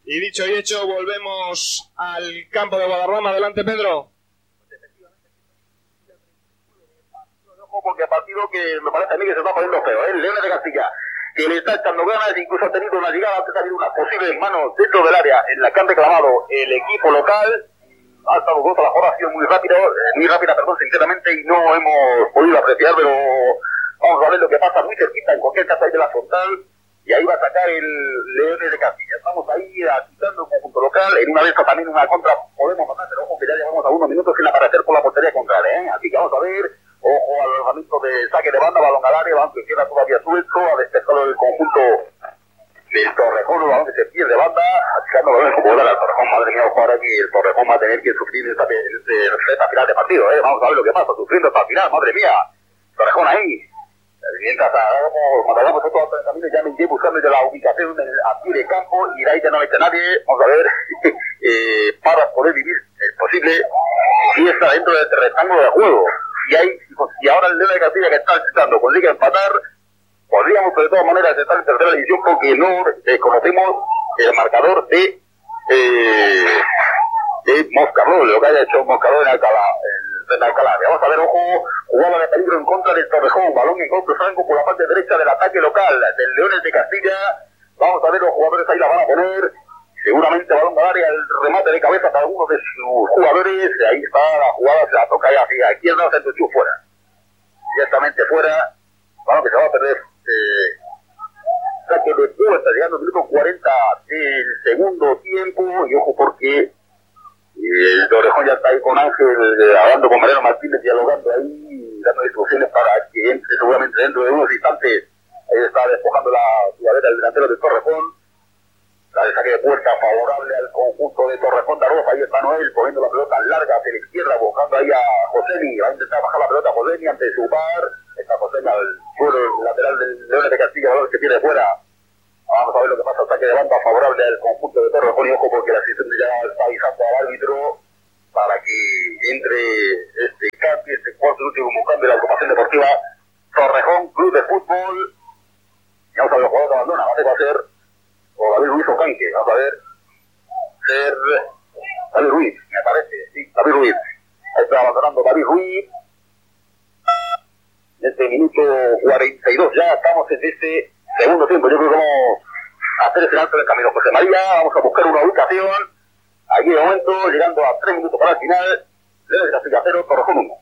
Y dicho y hecho, volvemos al campo de Guadarrama. Adelante, Pedro. Porque partido que me parece a mí que se está poniendo feo, el Leones de Castilla, que le está echando ganas, incluso ha tenido una llegada, antes ha habido una posible mano dentro del área en la que han reclamado el equipo local. Ha estado gozo, la jugada ha sido muy rápida, sinceramente, y no hemos podido apreciar, pero vamos a ver lo que pasa muy cerquita, en cualquier caso ahí de la frontal, y ahí va a sacar el Leones de Castilla. Estamos ahí agitando el conjunto local, en una de estas también una contra podemos matar, pero ojo que ya llevamos a unos minutos sin aparecer por la portería contraria, así que vamos a ver. Ojo al lanzamiento de saque de banda, balón al área, balón que queda todavía suelto, a despejarlo del conjunto del Torrejón, balón que se pierde banda, achicando balón como bola al Torrejón. Madre mía, ojo ahora que el Torrejón va a tener que sufrir esta final de partido, vamos a ver lo que pasa, sufriendo hasta el final, madre mía, Torrejón ahí. Mientras matamos estos caminos, ya me llevo buscando ya la ubicación a pie de campo, y de ahí ya no hay nadie, vamos a ver, para poder vivir, es posible, si está dentro del rectángulo de juego. Y ahora el León de Castilla, que está intentando consigue empatar, podríamos de todas maneras estar en tercera división porque no conocemos el marcador de Moscarrol, lo que haya hecho Moscarrol en Alcalá. Vamos a ver, ojo, jugada de peligro en contra del Torrejón, balón en golpe franco por la parte derecha del ataque local del Leones de Castilla. Vamos a ver, los jugadores ahí la van a poner. Seguramente balón al área, el remate de cabeza para algunos de sus jugadores. Ahí está la jugada, se la toca ahí hacia la izquierda, se entendió fuera. Directamente fuera, balón que se va a perder. Saque de puerta, llegando al minuto 40 del segundo tiempo. Y ojo porque el Torrejón ya está ahí con Ángel, hablando con Mariano Martínez, dialogando ahí, dando instrucciones para que entre seguramente dentro de unos instantes. Ahí está despojando la jugadera del delantero del Torrejón. La de saque de puerta favorable al conjunto de Torrejón de Arroz. Ahí está Noel poniendo la pelota larga hacia la izquierda, buscando ahí a Josemi. Va a intentar bajar la pelota a Josemi ante su par. Está Josemi al suelo, el lateral del Leones de Castilla, que tiene fuera. Vamos a ver lo que pasa. Ataque de banda favorable al conjunto de Torrejón. Y ojo porque la asistente ya está avisando al árbitro para que entre este cambio, este cuarto y último cambio de la agrupación deportiva Torrejón Club de Fútbol. Ya vamos a ver los jugadores que abandona. Va a ser o David Ruiz o Canque, vamos a ver, ser David Ruiz, me parece, sí, David Ruiz. Ahí está abandonando David Ruiz. En este minuto 42 ya estamos en este segundo tiempo. Yo creo que vamos a hacer el alto del camino. José María, vamos a buscar una ubicación. Aquí de momento, llegando a 3 minutos para el final, Leones de Castilla 0, Torrejón 1.